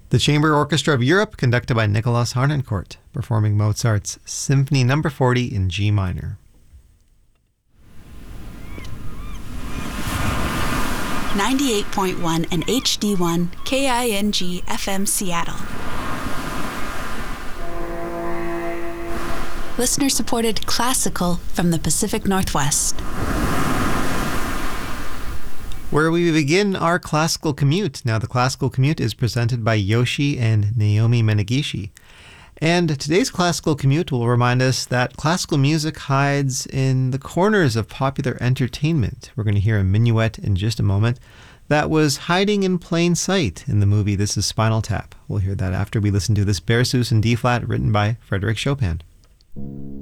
The Chamber Orchestra of Europe, conducted by Nicholas Harnoncourt, performing Mozart's Symphony No. 40 in G minor. 98.1 and HD1 KING FM Seattle. Listener-supported classical from the Pacific Northwest. Where we begin our classical commute. Now, the classical commute is presented by Yoshi and Naomi Menegishi. And today's classical commute will remind us that classical music hides in the corners of popular entertainment. We're going to hear a minuet in just a moment that was hiding in plain sight in the movie This is Spinal Tap. We'll hear that after we listen to this Berceuse in D-flat written by Frédéric Chopin.